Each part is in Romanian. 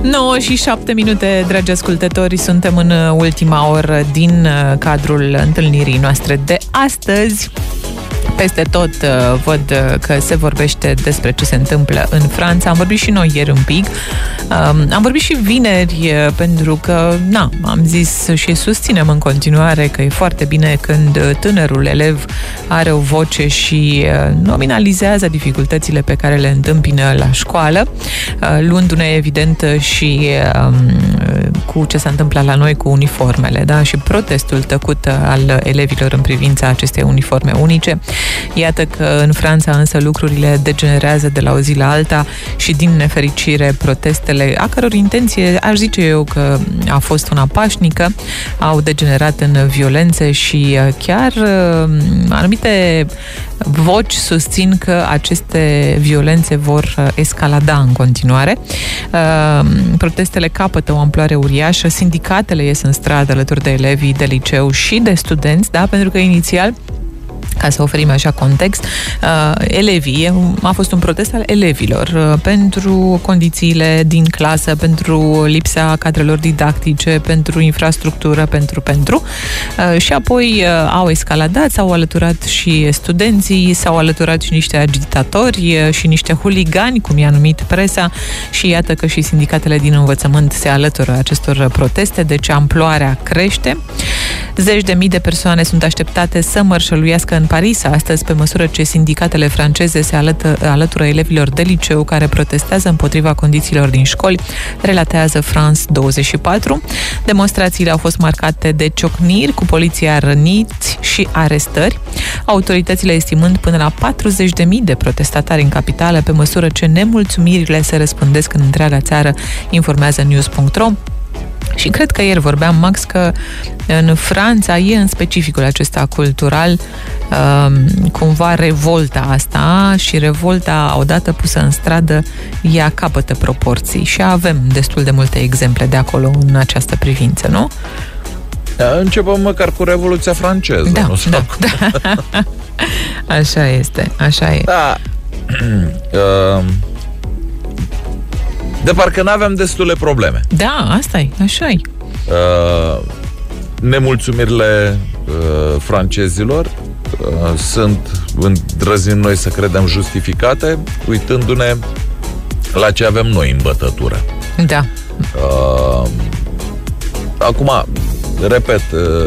9:07, dragi ascultători, suntem în ultima oră din cadrul întâlnirii noastre de astăzi. Peste tot văd că se vorbește despre ce se întâmplă în Franța. Am vorbit și noi ieri un pic. Am vorbit și vineri pentru că, am zis și susținem în continuare că e foarte bine când tânărul elev are o voce și nominalizează dificultățile pe care le întâmpină la școală, luându-ne evident și cu ce s-a întâmplat la noi cu uniformele, da? Și protestul tăcut al elevilor în privința acestei uniforme unice. Iată că în Franța însă lucrurile degenerează de la o zi la alta și din nefericire protestele, a căror intenție aș zice eu că a fost una pașnică, au degenerat în violențe și chiar anumite voci susțin că aceste violențe vor escalada în continuare. Protestele capătă o amploare uriașă, sindicatele ies în stradă alături de elevii de liceu și de studenți, da? Pentru că inițial, ca să oferim așa context, a fost un protest al elevilor pentru condițiile din clasă, pentru lipsa cadrelor didactice, pentru infrastructură, pentru și apoi au escaladat, s-au alăturat și studenții, s-au alăturat și niște agitatori și niște huligani, cum i-a numit presa, și iată că și sindicatele din învățământ se alătură acestor proteste, deci amploarea crește. Zeci de mii de persoane sunt așteptate să mărșăluiască în Paris astăzi, pe măsură ce sindicatele franceze se alătură elevilor de liceu care protestează împotriva condițiilor din școli, relatează France 24. Demonstrațiile au fost marcate de ciocniri cu poliția, răniți și arestări, autoritățile estimând până la 40.000 de protestatari în capitală, pe măsură ce nemulțumirile se răspândesc în întreaga țară, informează news.ro. Și cred că ieri vorbeam, Max, că în Franța e în specificul acesta cultural cumva revolta asta, și revolta odată pusă în stradă ea capătă proporții și avem destul de multe exemple de acolo în această privință, nu? Începem măcar cu Revoluția franceză. Da, nu? da. Așa este, așa e. Da. De parcă n-aveam destule probleme. Da, asta-i, așa-i. Nemulțumirile francezilor sunt, îndrăznim noi să credem, justificate, uitându-ne la ce avem noi în bătătură. Da. Acum, repet,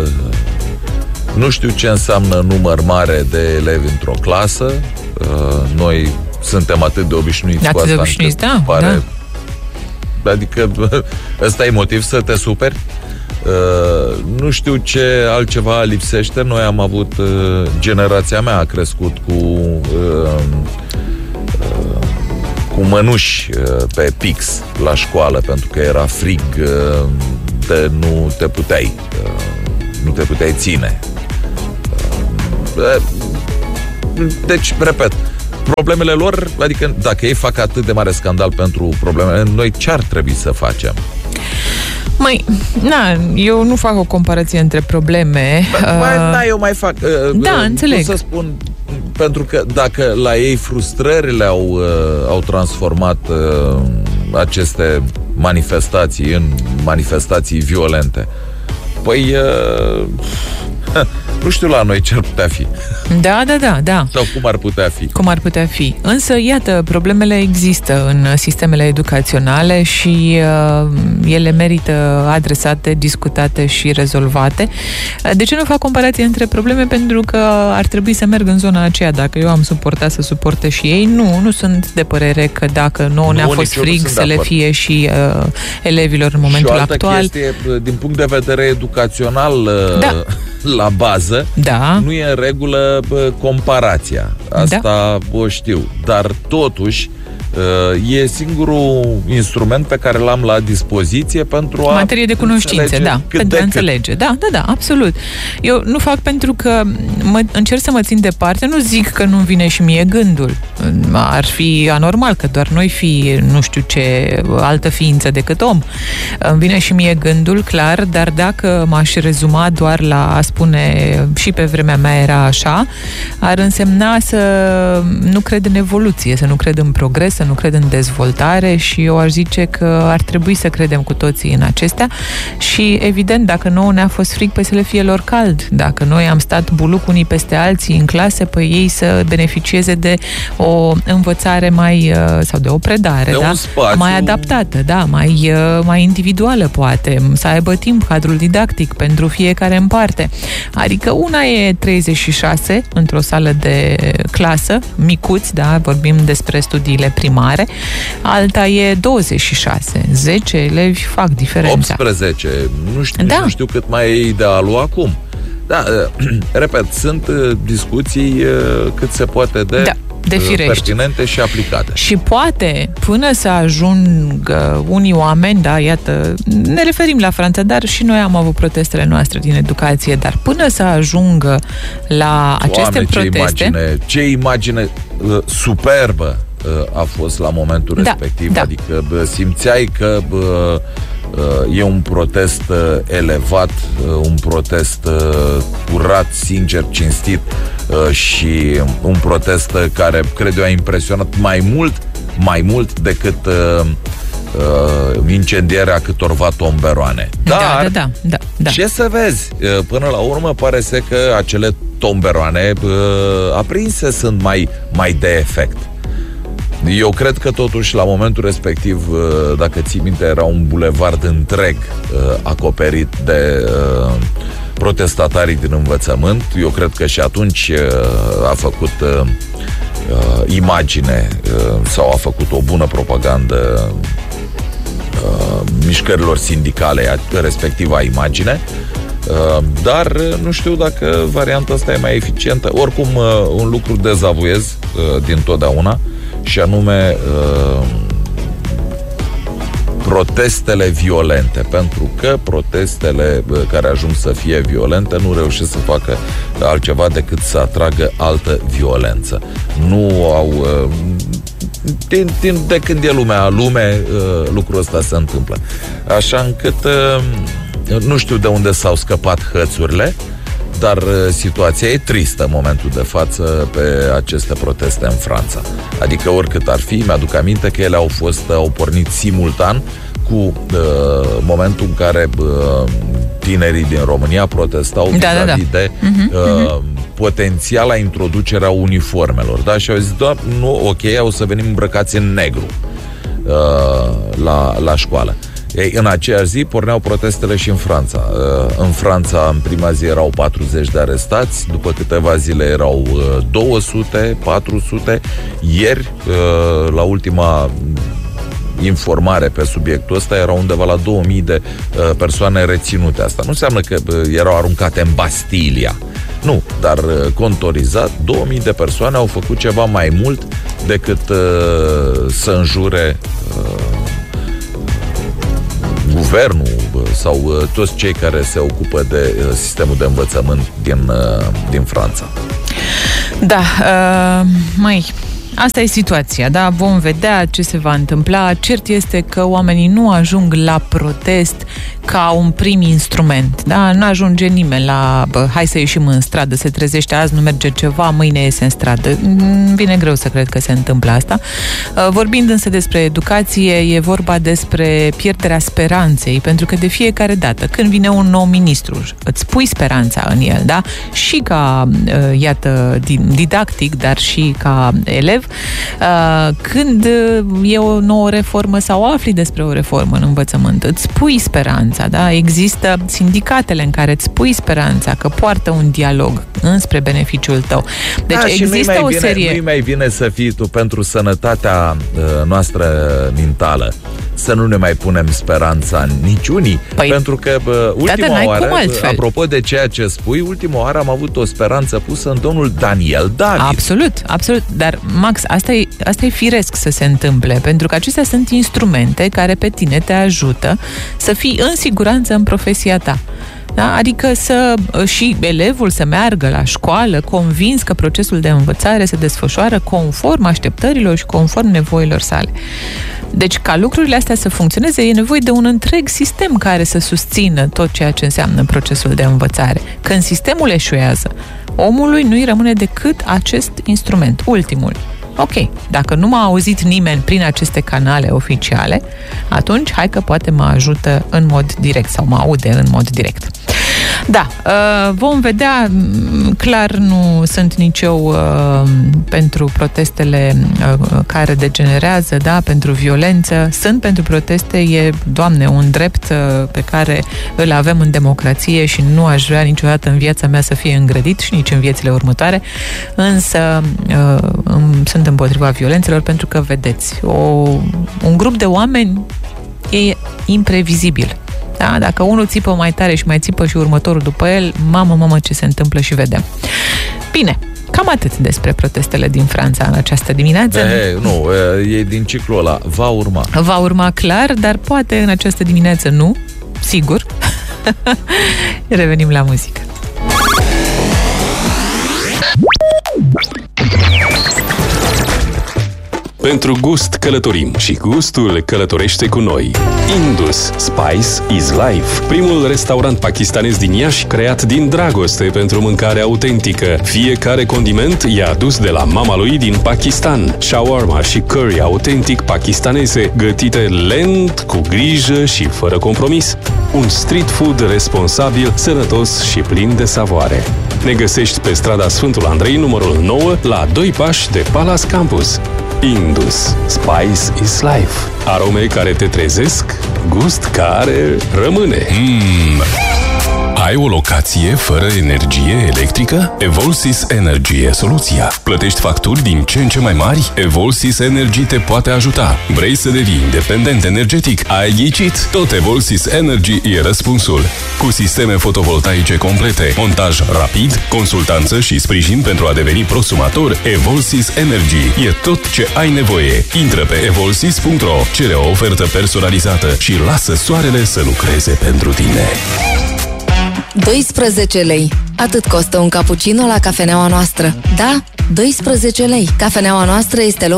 nu știu ce înseamnă număr mare de elevi într-o clasă. Noi suntem atât de obișnuiți cu asta, da, pare... Da. Adică ăsta e motiv să te superi. Nu știu ce altceva lipsește. Noi am avut, generația mea a crescut cu mănuși pe pix la școală, pentru că era frig de nu te puteai ține. Deci, repet, problemele lor, adică dacă ei fac atât de mare scandal pentru problemele, noi ce ar trebui să facem? Eu nu fac o comparație între probleme. Eu mai fac. Da, înțeleg. Să spun, pentru că dacă la ei frustrările au transformat aceste manifestații în manifestații violente, păi nu știu la noi ce ar putea fi. Da. Sau cum ar putea fi. Cum ar putea fi. Însă, iată, problemele există în sistemele educaționale și ele merită adresate, discutate și rezolvate. De ce nu fac comparație între probleme? Pentru că ar trebui să merg în zona aceea. Dacă eu am suportat, să suporte și ei. Nu sunt de părere că dacă nouă ne-a fost frig, să le fie și elevilor în momentul actual. Și o altă chestie, din punct de vedere educațional, la bază, nu e în regulă comparația. Asta o știu. Dar totuși e singurul instrument pe care l-am la dispoziție pentru a materie de cunoștințe, pentru a înțelege. Da, absolut. Eu nu fac pentru că încerc să mă țin departe, nu zic că nu-mi vine și mie gândul. Ar fi anormal că doar noi fi, nu știu ce, altă ființă decât om. Îmi vine și mie gândul, clar, dar dacă m-aș rezuma doar la a spune și pe vremea mea era așa, ar însemna să nu cred în evoluție, să nu cred în progres, să nu cred în dezvoltare și eu aș zice că ar trebui să credem cu toții în acestea și, evident, dacă nouă ne-a fost frig, păi să le fie lor cald. Dacă noi am stat buluc unii peste alții în clase, păi ei să beneficieze de o învățare mai, sau de o predare, de da? Mai adaptată, da, mai individuală, poate, să aibă timp, cadrul didactic pentru fiecare în parte. Adică una e 36 într-o sală de clasă, micuți, da, vorbim despre studiile primare, alta e 26. 10 elevi fac diferența. 18. Nu știu cât mai e idealul acum. Da, repet, sunt discuții cât se poate de pertinente și aplicate. Și poate, până să ajungă unii oameni, da, iată, ne referim la Franța, dar și noi am avut protestele noastre din educație, dar până să ajungă la aceste proteste... Ce imagine superbă a fost la momentul respectiv, adică simțeai că e un protest elevat, un protest curat, sincer, cinstit și un protest care, cred eu, a impresionat mai mult decât incendierea câtorva tomberoane. Dar, da. Ce să vezi? Până la urmă pare să că acele tomberoane aprinse sunt mai de efect. Eu cred că totuși la momentul respectiv, dacă ții minte, era un bulevard întreg acoperit de protestatarii din învățământ. Eu cred că și atunci a făcut imagine sau a făcut o bună propagandă mișcărilor sindicale, respectiva imagine. Dar nu știu dacă varianta asta e mai eficientă. Oricum, un lucru dezavuiez dintotdeauna, și anume protestele violente, pentru că protestele care ajung să fie violente nu reușesc să facă altceva decât să atragă altă violență. Nu au... De când e lumea lume, lucrul ăsta se întâmplă. Așa încât nu știu de unde s-au scăpat hățurile, dar situația e tristă în momentul de față pe aceste proteste în Franța. Adică oricât ar fi, mi-aduc aminte că ele au pornit simultan cu momentul în care tinerii din România protestau vis-a-vis de potențiala introducerea uniformelor. Da? Și au zis, nu, ok, o să venim îmbrăcați în negru la școală. Ei, în aceeași zi porneau protestele și în Franța. În Franța, în prima zi erau 40 de arestați, după câteva zile erau 200, 400. Ieri, la ultima informare pe subiectul ăsta, erau undeva la 2000 de persoane reținute. Asta nu înseamnă că erau aruncate în Bastilia. Nu, dar contorizat, 2000 de persoane au făcut ceva mai mult decât să înjure guvernul sau toți cei care se ocupă de sistemul de învățământ din Franța. Da, asta e situația, da? Vom vedea ce se va întâmpla. Cert este că oamenii nu ajung la protest ca un prim instrument, da? Nu ajunge nimeni la hai să ieșim în stradă, se trezește azi, nu merge ceva, mâine iese în stradă. Vine greu să cred că se întâmplă asta. Vorbind însă despre educație, e vorba despre pierderea speranței, pentru că de fiecare dată când vine un nou ministru, îți pui speranța în el, da? Și ca, iată, didactic, dar și ca elev. Când e o nouă reformă sau afli despre o reformă în învățământ, îți pui speranța, da? Există sindicatele în care îți pui speranța că poartă un dialog înspre beneficiul tău. Deci există o serie... Nu-i mai vine să fii tu pentru sănătatea noastră mentală, să nu ne mai punem speranța în niciunii, pentru că ultima oară, apropo de ceea ce spui, ultima oară am avut o speranță pusă în domnul Daniel David. Absolut, absolut, dar Max, asta e firesc să se întâmple, pentru că acestea sunt instrumente care pe tine te ajută să fii în siguranță în profesia ta. Da? Adică și elevul să meargă la școală convins că procesul de învățare se desfășoară conform așteptărilor și conform nevoilor sale. Deci, ca lucrurile astea să funcționeze, e nevoie de un întreg sistem care să susțină tot ceea ce înseamnă procesul de învățare. Când sistemul eșuează, omului nu-i rămâne decât acest instrument, ultimul. ok, dacă nu m-a auzit nimeni prin aceste canale oficiale, atunci hai că poate mă ajută în mod direct sau mă aude în mod direct. Da, vom vedea. Clar nu sunt nici eu pentru protestele care degenerează, da, pentru violență. Sunt pentru proteste, e, Doamne, un drept pe care îl avem în democrație și nu aș vrea niciodată în viața mea să fie îngrădit și nici în viețile următoare, însă sunt împotriva violențelor pentru că, vedeți, un grup de oameni e imprevizibil. Da? Dacă unul țipă mai tare și mai țipă și următorul după el, mamă, ce se întâmplă și vedem. Bine, cam atât despre protestele din Franța în această dimineață. Nu, e din ciclul ăla. Va urma. Va urma clar, dar poate în această dimineață nu, sigur. Revenim la muzică. Pentru gust călătorim și gustul călătorește cu noi. Indus Spice is Life, primul restaurant pakistanez din Iași creat din dragoste pentru mâncare autentică. Fiecare condiment e adus de la mama lui din Pakistan. Shawarma și curry autentic pakistaneze, gătite lent, cu grijă și fără compromis. Un street food responsabil, sănătos și plin de savoare. Ne găsești pe strada Sfântul Andrei, numărul 9, la 2 pași de Palace Campus. Indus Spice is Life. Arome care te trezesc, gust care rămâne. Ai o locație fără energie electrică? Evolsys Energy e soluția. Plătești facturi din ce în ce mai mari? Evolsys Energy te poate ajuta. Vrei să devii independent energetic? Ai ghicit? Tot Evolsys Energy e răspunsul. Cu sisteme fotovoltaice complete, montaj rapid, consultanță și sprijin pentru a deveni prosumator, Evolsys Energy e tot ce ai nevoie. Intră pe evolsys.ro, cere o ofertă personalizată și lasă soarele să lucreze pentru tine. 12 lei. Atât costă un cappuccino la cafeneaua noastră. Da, 12 lei. Cafeneaua noastră este locul